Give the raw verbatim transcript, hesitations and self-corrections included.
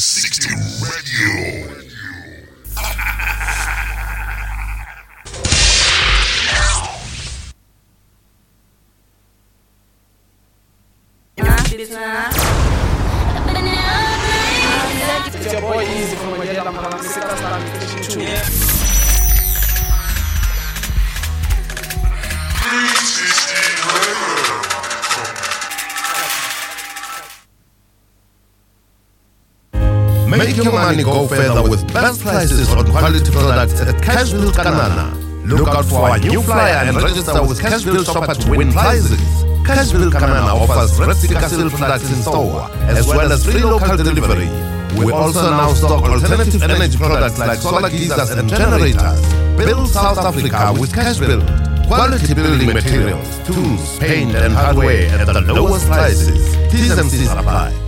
sixty Radio. It's your boy Easy from Magella Malang Sita Slam two. Make your money go further with best prices on quality products at Cashville Kanana. Look out for our new flyer and register with Cashville Shopper to win prizes. Cashville Kanana offers Red Sticker Seal products in store, as well as free local delivery. We also now stock alternative energy products like solar geysers and generators. Build South Africa with Cashville. Quality building materials, tools, paint and hardware at the lowest prices. T's and C's apply.